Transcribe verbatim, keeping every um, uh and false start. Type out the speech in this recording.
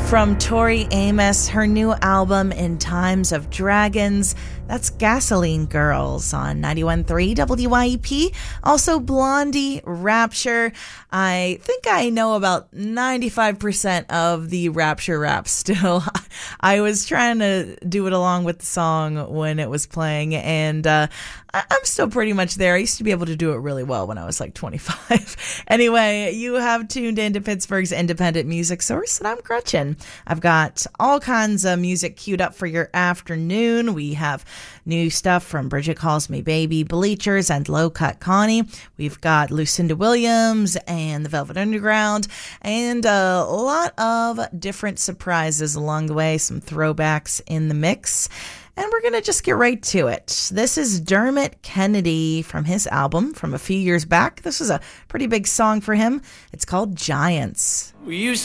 From Tori Amos, her new album In Times of Dragons. That's Gasoline Girls on ninety-one point three W I E P. Also Blondie, Rapture. I think I know about ninety-five percent of the Rapture rap still. I was trying to do it along with the song when it was playing, and uh, I'm still pretty much there. I used to be able to do it really well when I was like twenty-five. Anyway, you have tuned into Pittsburgh's independent music source, and I'm Gretchen. I've got all kinds of music queued up for your afternoon. We have new stuff from Bridget Calls Me Baby, Bleachers, and Low Cut Connie. We've got Lucinda Williams and the Velvet Underground, and a lot of different surprises along the way, some throwbacks in the mix. And we're going to just get right to it. This is Dermot Kennedy from his album from a few years back. This was a pretty big song for him. It's called Giants. We used